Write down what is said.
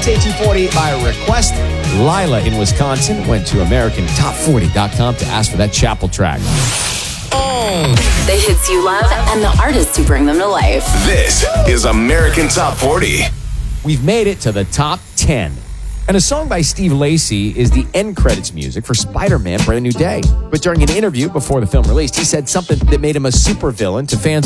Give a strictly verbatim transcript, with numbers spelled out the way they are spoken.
T T forty by request. Lila in Wisconsin went to American Top forty dot com to ask for that Chapel track. The hits you love and the artists who bring them to life. This is American Top forty. We've made it to the top ten. And a song by Steve Lacy is the end credits music for Spider-Man Brand New Day. But during an interview before the film released, he said something that made him a supervillain to fans